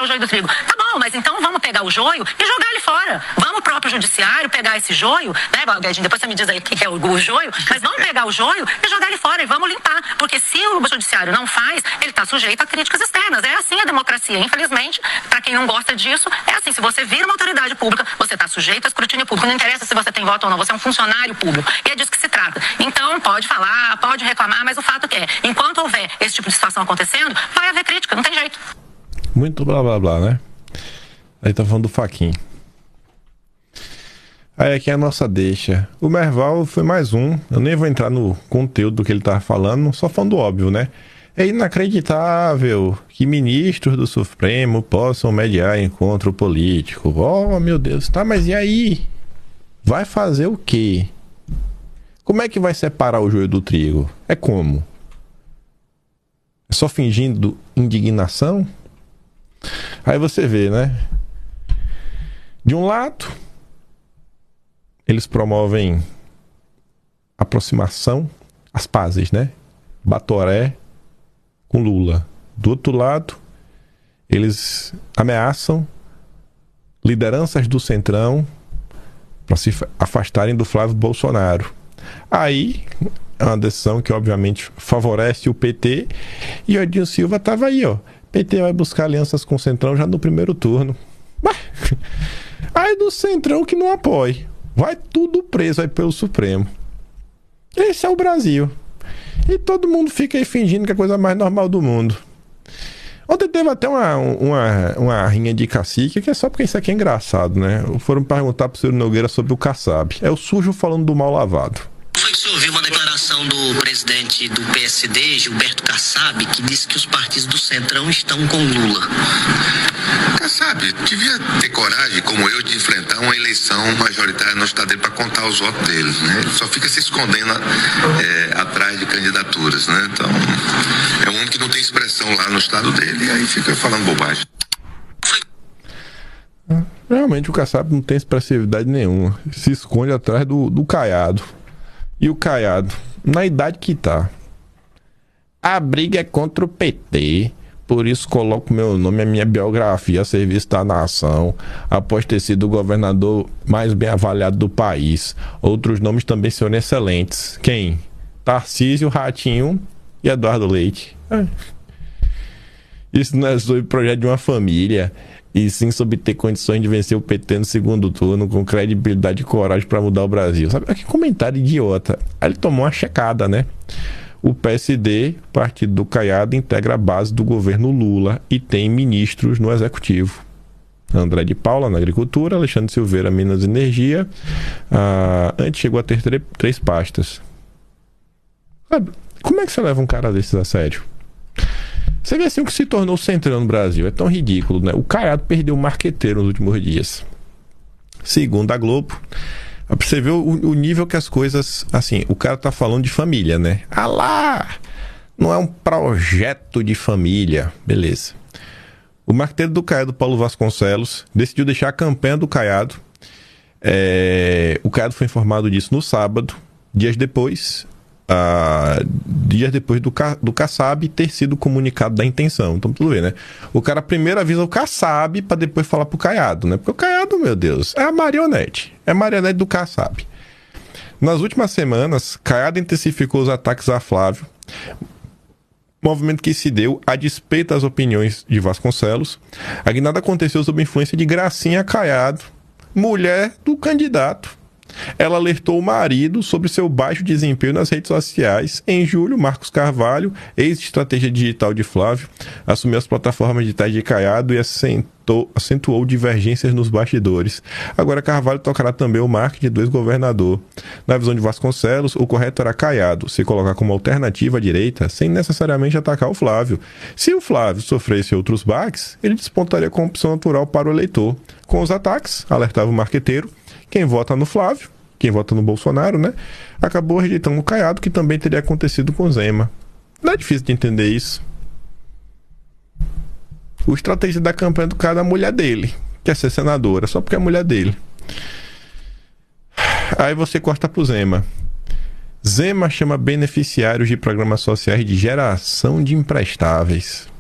joio do trigo. Tá bom, mas então vamos pegar o joio e jogar ele fora. Vamos pro próprio judiciário pegar esse joio, né, Gadinho? Depois você me diz aí o que é o joio, mas vamos pegar o joio e jogar ele fora e vamos limpar. Porque se o judiciário não faz, ele tá sujeito a críticas externas. É assim a democracia. Infelizmente, para quem não gosta disso, é assim. Se você vira uma autoridade pública, você tá sujeito a escrutínio público. Não interessa se você tem voto ou não, você é um funcionário público. E é disso que se trata. Então, pode falar, pode reclamar, mas o fato é, enquanto houver esse tipo de situação acontecendo, vai haver crítica, não tem jeito. Muito blá blá blá, né? Aí tá falando do Fachin. Aí aqui é a nossa deixa. O Merval foi mais um. Eu nem vou entrar no conteúdo do que ele tava falando, só falando óbvio, né? É inacreditável que ministros do Supremo possam mediar encontro político. Oh, meu Deus. Tá, mas e aí? Vai fazer o quê? Como é que vai separar o joio do trigo? É como? É só fingindo indignação? Aí você vê, né? De um lado, eles promovem aproximação, as pazes, né? Batoré com Lula. Do outro lado, eles ameaçam lideranças do Centrão para se afastarem do Flávio Bolsonaro. Aí é uma decisão que obviamente favorece o PT, e o Edinho Silva estava aí, ó. PT vai buscar alianças com o Centrão já no primeiro turno. Aí do Centrão que não apoie. Vai tudo preso aí pelo Supremo. Esse é o Brasil. E todo mundo fica aí fingindo que é a coisa mais normal do mundo. Ontem teve até uma rinha de cacique, que é só porque isso aqui é engraçado, né? Foram perguntar pro Ciro Nogueira sobre o Kassab. É o sujo falando do mal lavado. Foi que o senhor viu uma declaração do presidente do PSD, Gilberto Kassab, que disse que os partidos do Centrão estão com Lula. Kassab devia ter coragem, como eu, de enfrentar uma eleição majoritária no estado dele para contar os votos deles, né? Ele só fica se escondendo atrás de candidaturas, né? Então, é um homem que não tem expressão lá no estado dele, e aí fica falando bobagem. Realmente o Kassab não tem expressividade nenhuma. Se esconde atrás do Caiado. E o Caiado, na idade que tá, a briga é contra o PT, por isso coloco meu nome e a minha biografia a serviço da nação, após ter sido o governador mais bem avaliado do país. Outros nomes também são excelentes. Quem? Tarcísio, Ratinho e Eduardo Leite. Isso não é sobre o projeto de uma família, e sim sobre ter condições de vencer o PT no segundo turno com credibilidade e coragem para mudar o Brasil. Sabe? Que comentário idiota. Aí ele tomou uma checada, né? O PSD, partido do Caiado, integra a base do governo Lula e tem ministros no executivo. André de Paula na agricultura, Alexandre Silveira Minas e Energia. Antes chegou a ter três pastas. Sabe? Como é que você leva um cara desses a sério? Você vê assim o que se tornou o Centrão no Brasil. É tão ridículo, né? O Caiado perdeu o marqueteiro nos últimos dias. Segundo a Globo, você vê o nível que as coisas... Assim, o cara tá falando de família, né? Ah lá! Não é um projeto de família. Beleza. O marqueteiro do Caiado, Paulo Vasconcelos, decidiu deixar a campanha do Caiado. O Caiado foi informado disso no sábado. Dias depois do Kassab ter sido comunicado da intenção. Então tudo bem, né? O cara primeiro avisa o Kassab para depois falar pro Caiado, né? Porque o Caiado, meu Deus, é a marionete. É a marionete do Kassab. Nas últimas semanas, Caiado intensificou os ataques a Flávio, movimento que se deu a despeito das opiniões de Vasconcelos. A guinada aconteceu sob influência de Gracinha Caiado, mulher do candidato. Ela alertou o marido sobre seu baixo desempenho nas redes sociais. Em julho, Marcos Carvalho, ex-estratégia digital de Flávio, assumiu as plataformas digitais de Caiado e acentuou divergências nos bastidores. Agora Carvalho tocará também o marketing do ex-governador. Na visão de Vasconcelos, o correto era Caiado se colocar como alternativa à direita, sem necessariamente atacar o Flávio. Se o Flávio sofresse outros baques, ele despontaria como opção natural para o eleitor. Com os ataques, alertava o marqueteiro, quem vota no Flávio, quem vota no Bolsonaro, né, acabou rejeitando o Caiado, que também teria acontecido com Zema. Não é difícil de entender isso. O estrategista da campanha do cara é a mulher dele, quer ser senadora, só porque é a mulher dele. Aí você corta pro Zema. Zema chama beneficiários de programas sociais de geração de imprestáveis.